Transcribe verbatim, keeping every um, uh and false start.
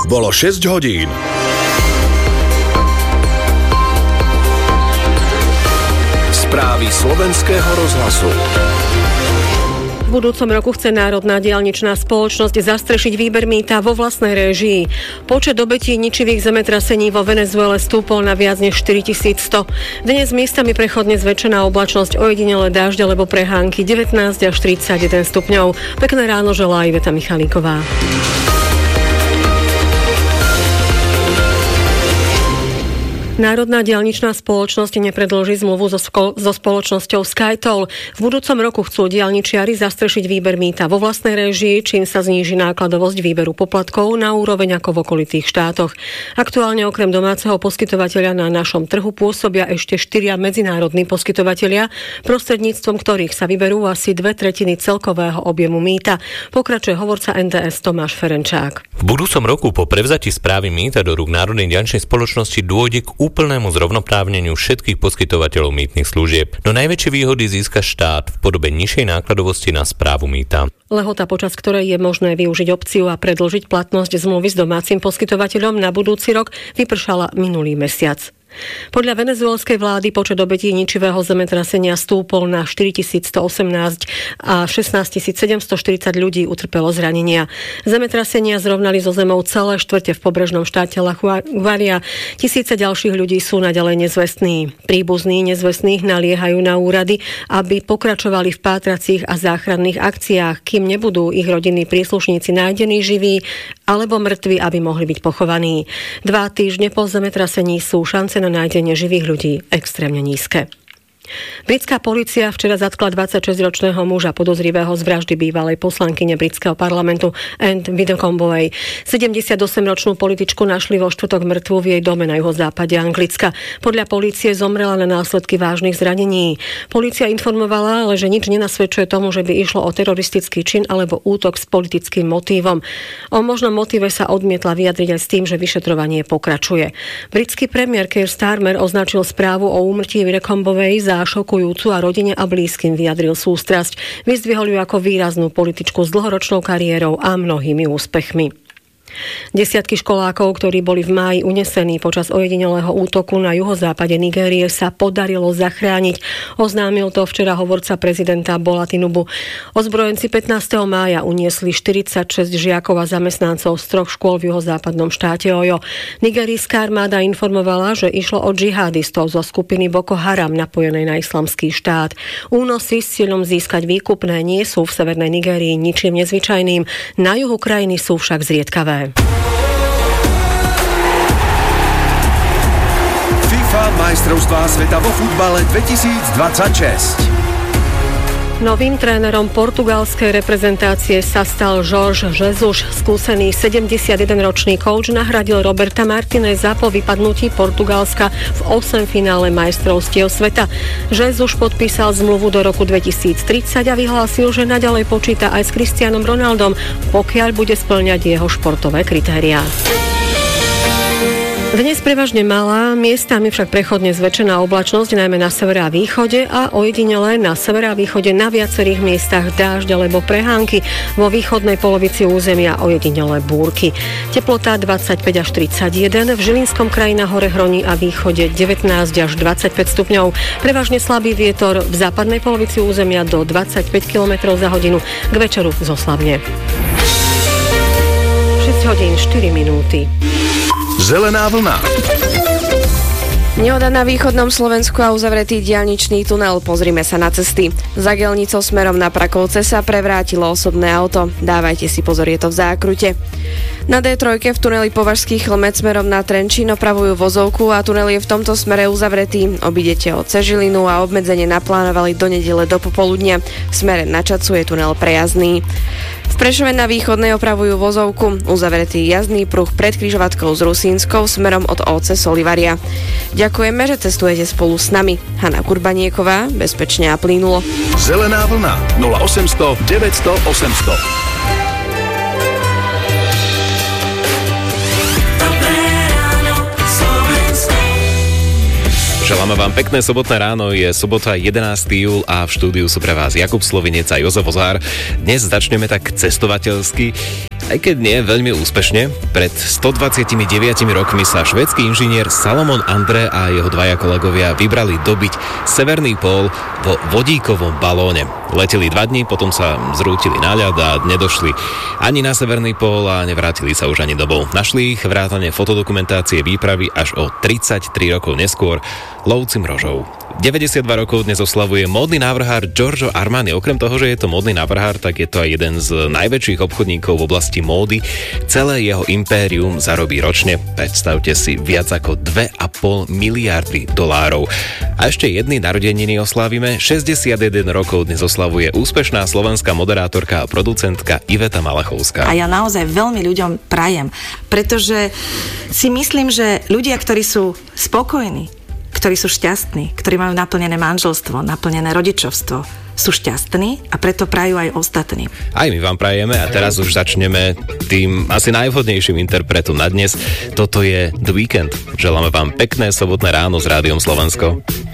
Bolo šesť hodín. Správy slovenského rozhlasu. V budúcom roku chce Národná diaľničná spoločnosť zastrešiť výber mýta vo vlastnej réžii. Počet obetí ničivých zemetrasení vo Venezuele stúpol na viac než štyritisícsto. Dnes miestami prechodne zväčšená oblačnosť, ojedinelé dážde alebo prehánky, devätnásť až tridsaťjeden stupňov. Pekné ráno želá Iveta Michalíková. Národná diaľničná spoločnosť nepredĺží zmluvu so, sko- so spoločnosťou SkyToll. V budúcom roku chcú diaľničiari zastrešiť výber mýta vo vlastnej réžii, čím sa zníži nákladovosť výberu poplatkov na úroveň ako v okolitých štátoch. Aktuálne okrem domáceho poskytovateľa na našom trhu pôsobia ešte štyria medzinárodní poskytovatelia, prostredníctvom ktorých sa vyberú asi dve tretiny celkového objemu mýta. Pokračuje hovorca en té es Tomáš Ferenčák. V budúcom roku po prevzatí správy mýta do rúk Národnej diaľničnej spoločnosti dôjde k úplnému zrovnoprávneniu všetkých poskytovateľov mýtnych služieb. No najväčšie výhody získa štát v podobe nižšej nákladovosti na správu mýta. Lehota, počas ktorej je možné využiť opciu a predĺžiť platnosť zmluvy s domácim poskytovateľom na budúci rok, vypršala minulý mesiac. Podľa venezuelskej vlády počet obetí ničivého zemetrasenia stúpol na štyritisícstoosemnásť a šestnásťtisícsedemstoštyridsať ľudí utrpelo zranenia. Zemetrasenia zrovnali so zemou celé štvrte v pobrežnom štáte La Guaira. Tisíce ďalších ľudí sú naďalej nezvestní. Príbuzní nezvestných naliehajú na úrady, aby pokračovali v pátracích a záchranných akciách, kým nebudú ich rodinní príslušníci nájdení živí alebo mŕtvi, aby mohli byť pochovaní. Dva týždne po zemetrasení sú šance na nájdenie živých ľudí extrémne nízke. Britská polícia včera zatkla dvadsaťšesťročného muža podozrivého z vraždy bývalej poslankyne britského parlamentu Anne Widdecombeovej. sedemdesiatosemročnú političku našli vo štvrtok mŕtvu v jej dome na juhozápade Anglicka. Podľa polície zomrela na následky vážnych zranení. Polícia informovala, ale že nič nenasvedčuje tomu, že by išlo o teroristický čin alebo útok s politickým motívom. O možnom motíve sa odmietla vyjadriť aj s tým, že vyšetrovanie pokračuje. Britský premiér Keir Starmer označil správu o úmrtí Widdecombeovej za šokujúcu a rodine a blízkym vyjadril sústrasť. Vyzdvihol ju ako výraznú političku s dlhoročnou kariérou a mnohými úspechmi. Desiatky školákov, ktorí boli v máji unesení počas ojedinelého útoku na juhozápade Nigérie, sa podarilo zachrániť. Oznámil to včera hovorca prezidenta Bola Tinubu. Ozbrojenci pätnásteho mája uniesli štyridsaťšesť žiakov a zamestnancov z troch škôl v juhozápadnom štáte Ojo. Nigerijská armáda informovala, že išlo o džihadistov zo skupiny Boko Haram napojenej na islamský štát. Únosy s cieľom získať výkupné nie sú v severnej Nigérii ničím nezvyčajným. Na juhu krajiny sú však zriedkavé. FIFA majstrovstvá sveta vo futbale dvetisícdvadsaťšesť. Novým trénerom portugalskej reprezentácie sa stal Jorge Jesus. Skúsený sedemdesiatjedenročný kouč nahradil Roberta Martineza po vypadnutí Portugalska v osemfinále majstrovstiev sveta. Jesus podpísal zmluvu do roku dvetisíctridsať a vyhlásil, že naďalej počíta aj s Cristianom Ronaldom, pokiaľ bude spĺňať jeho športové kritériá. Dnes prevažne malá, miestami však prechodne zväčšená oblačnosť, najmä na severe a východe a ojedinele na severe a východe na viacerých miestach dážď alebo prehánky, vo východnej polovici územia ojedinele búrky. Teplota dvadsaťpäť až tridsaťjeden, v Žilinskom kraji na hore Hroní a východe devätnásť až dvadsaťpäť stupňov, prevažne slabý vietor v západnej polovici územia do dvadsaťpäť kilometrov za hodinu, k večeru zoslavne. šesť hodín štyri minúty. Zelená vlna. Nehoda na východnom Slovensku a uzavretý diaľničný tunel. Pozrime sa na cesty. Za Gelnicou smerom na Prakovce sa prevrátilo osobné auto. Dávajte si pozor, je to v zákrute. Na dé tri v tuneli Považský Chlmec smerom na Trenčín opravujú vozovku a tunel je v tomto smere uzavretý. Obidete od Cežilinu a obmedzenie naplánovali do nedele do popoludnia. V smere na Čacu je tunel prejazdný. V Prešove na Východnej opravujú vozovku. Uzavretý jazdný pruh pred križovatkou s Rusínskou smerom od Ovce Solivaria. Ďakujeme, že cestujete spolu s nami. Hanna Kurbanieková, bezpečne a plynulo. Zelená vlna nula osemsto deväťsto osemsto. Želáme vám pekné sobotné ráno, je sobota jedenásteho júla a v štúdiu sú pre vás Jakub Slovinec a Jozef Ozár. Dnes začneme tak cestovateľsky. Aj keď nie veľmi úspešne, pred stodvadsaťdeväť rokmi sa švédsky inžinier Salomon André a jeho dvaja kolegovia vybrali dobiť severný pól vo vodíkovom balóne. Leteli dva dni, potom sa zrútili na ľad a nedošli ani na severný pól a nevrátili sa už ani domov. Našli ich vrátane fotodokumentácie výpravy až o tridsaťtri rokov neskôr lovci mrožov. deväťdesiatdva rokov dnes oslavuje módny návrhár Giorgio Armani. Okrem toho, že je to módny návrhár, tak je to aj jeden z najväčších obchodníkov v oblasti módy. Celé jeho impérium zarobí ročne, predstavte si, viac ako dva a pol miliardy dolárov. A ešte jedny narodeniny oslávime. šesťdesiatjeden rokov dnes oslavuje úspešná slovenská moderátorka a producentka Iveta Malachovská. A ja naozaj veľmi ľuďom prajem, pretože si myslím, že ľudia, ktorí sú spokojní, ktorí sú šťastní, ktorí majú naplnené manželstvo, naplnené rodičovstvo, sú šťastní a preto prajú aj ostatní. Aj my vám prajeme a teraz už začneme tým asi najvhodnejším interpretom na dnes. Toto je The Weeknd. Želáme vám pekné sobotné ráno s Rádiom Slovensko.